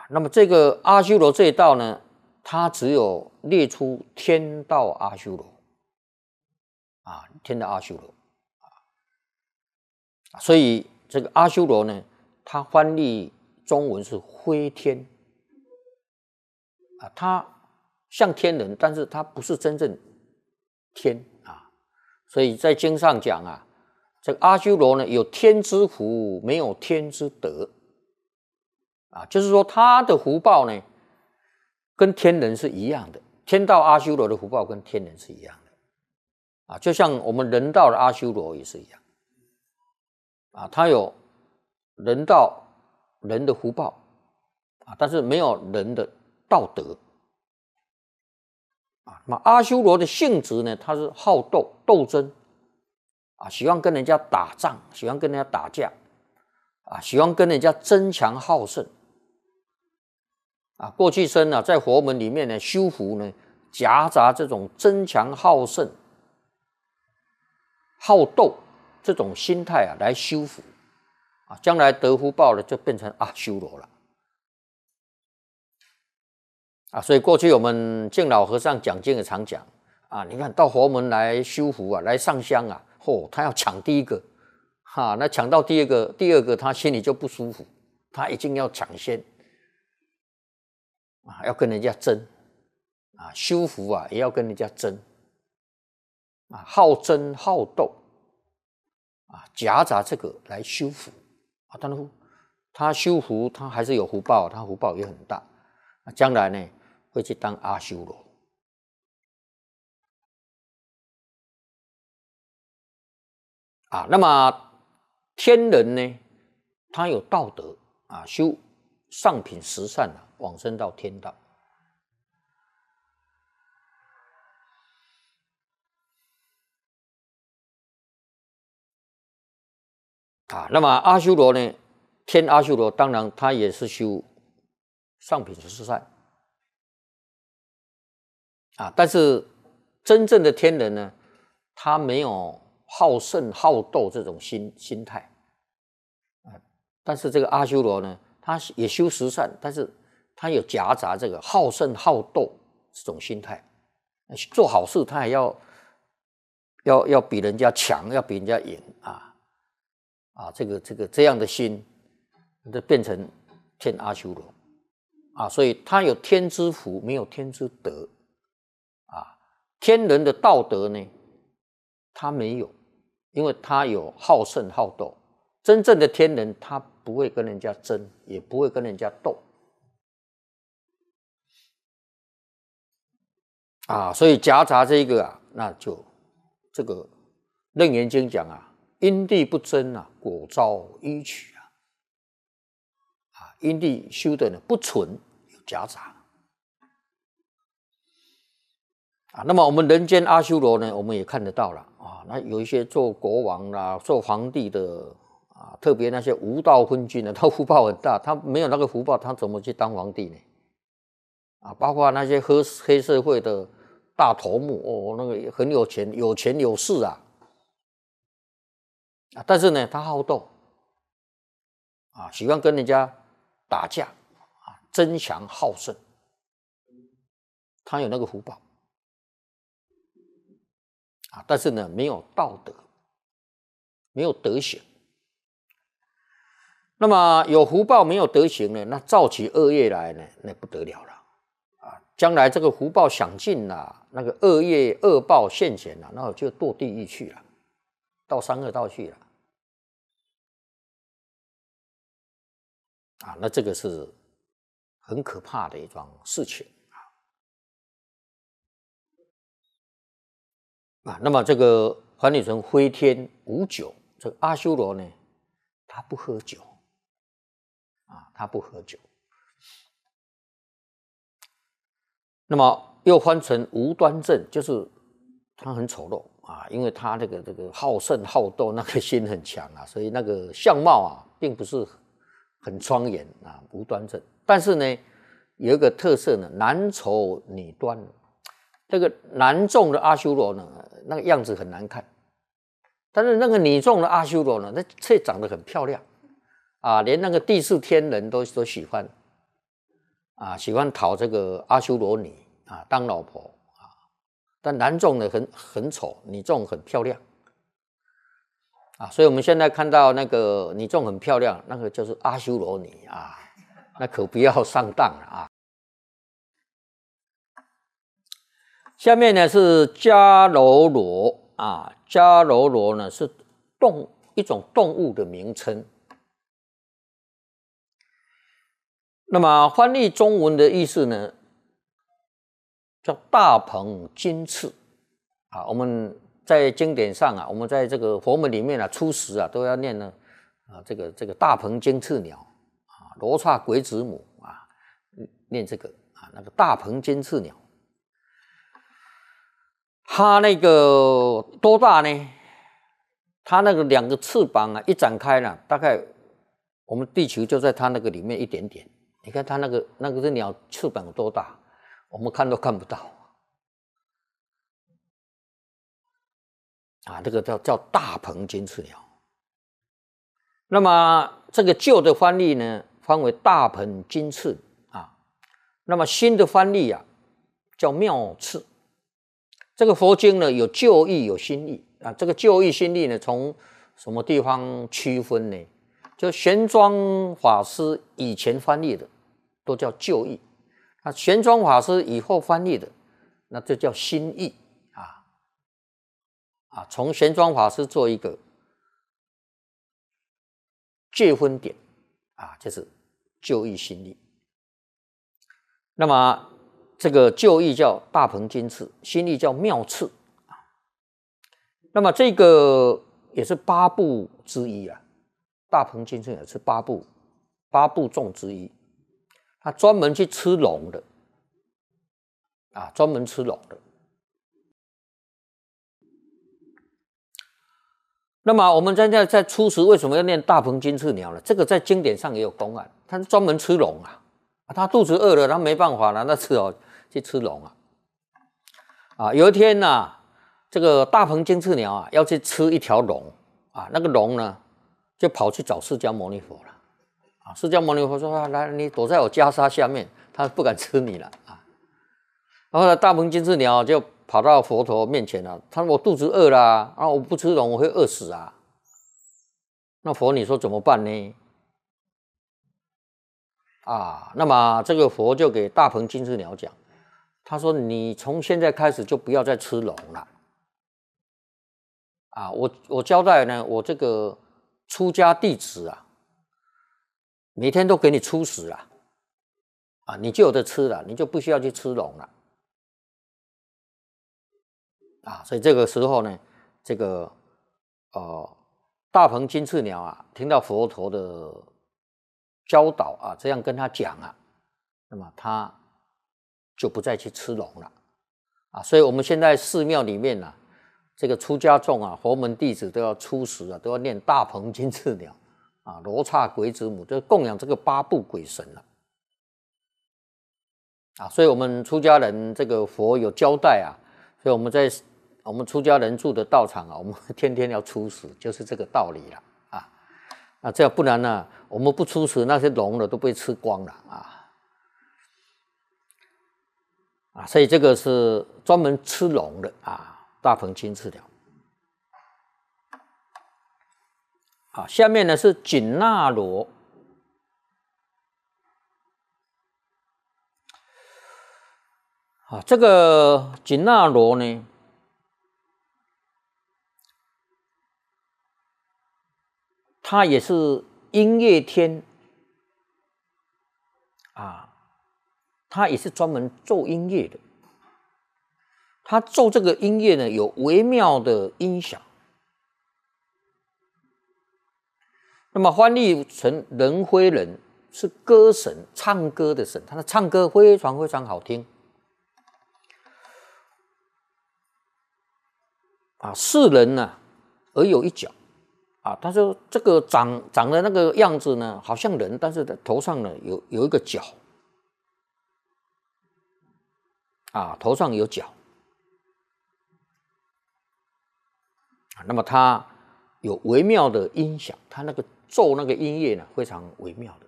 那么这个阿修罗这一道呢，它只有列出天道阿修罗天道阿修罗所以这个阿修罗呢，它翻译中文是灰天它像天人，但是它不是真正天所以在经上讲这个阿修罗呢有天之福，没有天之德就是说他的福报呢跟天人是一样的，天道阿修罗的福报跟天人是一样的就像我们人道的阿修罗也是一样他有人道人的福报但是没有人的道德那么阿修罗的性质呢，他是好斗争喜欢跟人家打仗，喜欢跟人家打架喜欢跟人家争强好胜过去生在佛门里面呢，修福呢夹杂这种争强好胜好斗这种心态来修福将来得福报了就变成阿修罗了所以过去我们净老和尚讲经也常讲你看到佛门来修福来上香他要抢第一个那抢到第二个他心里就不舒服，他一定要抢先要跟人家争修福也要跟人家争好争好斗夹杂这个来修福当然他修福他还是有福报，他福报也很大将来呢会去当阿修罗那么天人呢他有道德修上品十善往生到天道那么阿修罗呢，天阿修罗当然他也是修上品十善但是真正的天人呢，他没有好胜好斗这种心态但是这个阿修罗呢，他也修十善，但是他有夹杂这个好胜好斗这种心态做好事他还要比人家强，要比人家赢这样的心就变成天阿修罗所以他有天之福，没有天之德天人的道德呢他没有，因为他有好胜好斗，真正的天人他不会跟人家争，也不会跟人家斗所以夹杂这个那就这个楞严经讲因地不争果招依取因地修的呢不纯，有夹杂那么我们人间阿修罗呢，我们也看得到了那有一些做国王啦、做皇帝的特别那些无道昏君他福报很大，他没有那个福报，他怎么去当皇帝呢？包括那些黑社会的大头目那个很有钱有势但是呢，他好斗喜欢跟人家打架争强好胜，他有那个福报但是呢，没有道德，没有德行。那么有福报没有德行呢，那造起恶业来呢，那不得了了将来这个福报享尽了，那个恶业恶报现前了，那就堕地狱去了，到三恶道去了那这个是很可怕的一桩事情那么这个翻译成灰天无酒，这个阿修罗呢，他不喝酒他不喝酒。那么又翻成无端正，就是他很丑陋因为他这个好胜好斗，那个心很强所以那个相貌并不是很庄严无端正。但是呢，有一个特色呢，男丑女端。这个男众的阿修罗呢，那个样子很难看，但是那个女众的阿修罗呢，那却长得很漂亮连那个第四天人都喜欢喜欢讨这个阿修罗女当老婆但男众呢很丑，女众很漂亮所以我们现在看到那个女众很漂亮，那个就是阿修罗女那可不要上当了下面呢是迦楼罗迦楼罗呢是一种动物的名称。那么翻译中文的意思呢，叫大鹏金翅我们在经典上我们在这个佛门里面初时都要念呢这个大鹏金翅鸟罗刹鬼子母念这个那个大鹏金翅鸟，它那个多大呢？它那个2个翅膀一展开了，大概我们地球就在它那个里面一点点。你看它那个这鸟翅膀有多大，我们看都看不到这个叫大鹏金翅鸟。那么这个旧的翻译呢，翻为大鹏金翅那么新的翻译叫妙翅。这个佛经呢有旧义有新义这个旧义新义呢从什么地方区分呢？就玄奘法师以前翻译的都叫旧义，玄奘法师以后翻译的那这叫新义从玄奘法师做一个界分点就是旧义新义。那么这个旧义叫大鹏金翅，新义叫妙翅那么这个也是8部之一大鹏金翅也是8部众之一，他专门去吃龙的专门吃龙的。那么我们在初时为什么要念大鹏金翅鸟呢？这个在经典上也有公案，他是专门吃龙他肚子饿了，他没办法了，那只好去吃龙有一天这个大鹏金翅鸟要去吃一条龙那个龙呢就跑去找释迦牟尼佛了释迦牟尼佛说来，你躲在我袈裟下面，他不敢吃你了然后呢，大鹏金翅鸟就跑到佛陀面前了，他说我肚子饿了我不吃龙我会饿死那佛你说怎么办呢？那么这个佛就给大鹏金翅鸟讲，他说你从现在开始就不要再吃龙了我交代呢，我这个出家弟子每天都给你出食了你就有得吃了，你就不需要去吃龙了所以这个时候呢，这个大鹏金翅鸟听到佛陀的教导这样跟他讲那么他就不再去吃龙了所以我们现在寺庙里面这个出家众佛门弟子都要出食都要念大鹏金翅鸟罗刹鬼子母，就供养这个8部鬼神所以我们出家人这个佛有交代所以我们出家人住的道场我们天天要出食，就是这个道理了这样不然呢我们不出食，那些龙的都被吃光了所以这个是专门吃龙的大鹏金翅鸟下面呢是紧那罗这个紧那罗呢它也是音乐天它也是专门奏音乐的，它奏这个音乐呢有微妙的音响，那么翻译成人非人，是歌神，唱歌的神，他的唱歌非常非常好听是人而有一角他说这个长的那个样子呢好像人，但是头上呢有一个角头上有角那么它有微妙的音响，它那个奏那个音乐呢非常微妙的